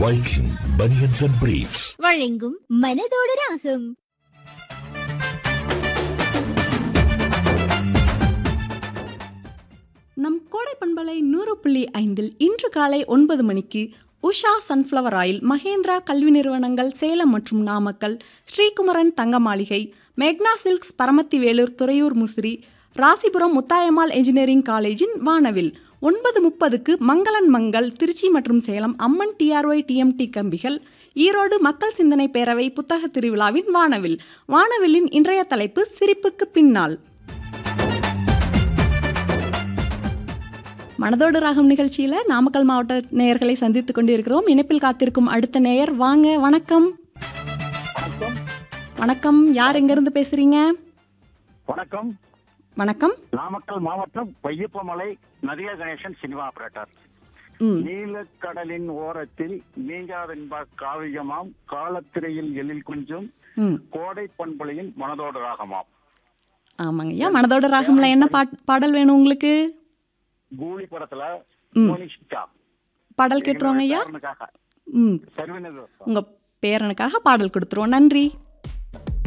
Viking Bunions and Briefs வழங்கும் மனதோடு ராகம். நம் கோடை பண்பலை 100.5 இன்று காலை 9 மணிக்கு உஷா சன்ஃப்ளவர் ஆயில், மகேந்திரா கல்வி நிறுவனங்கள் சேலம் மற்றும் நாமக்கல், ஸ்ரீகுமரன் தங்க மாளிகை, மேக்னா சில்க்ஸ் பரமத்தி வேலூர் துறையூர் முசிறி, ராசிபுரம் முத்தாயம்மாள் என்ஜினியரிங் காலேஜின் வானவில் 9:30க்கு மங்களன் மங்கள் திருச்சி மற்றும் சேலம் அம்மன் டிஆர்ஒய் டிஎம்டி கம்பிகள், ஈரோடு மக்கள் சிந்தனை பேரவை புத்தக திருவிழாவின் வானவில். வானவில்லின் இன்றைய தலைப்பு சிரிப்புக்கு பின்னால். மனதோடு ராகம் நிகழ்ச்சியில் நாமக்கல் மாவட்ட நேயர்களை சந்தித்துக் கொண்டிருக்கிறோம். இணைப்பில் காத்திருக்கும் அடுத்த நேயர் வாங்க. வணக்கம். வணக்கம். யார் எங்கிருந்து பேசுறீங்க? வணக்கம். வணக்கம். நாமக்கல் மாவட்டம் பையப்பமலை நதியா கணேசன் சினிமா ஆபரேட்டர். நீலக்கடலின் ஓரத்தில் நீங்காதென்பா காவியமாம், காலத்திரையில் எழில் குஞ்சும், கோடை பண்பலையின் மனதோடு ராகமாம். ஆமாங்க ஐயா, மனதோடு ராகம்ல என்ன பாடல் வேணும் உங்களுக்கு? கூலி படத்துல பாடல் கேட்டுருவாங்க ஐயா. உங்க உங்க பேரனுக்காக பாடல் கொடுத்துருவோம். நன்றி.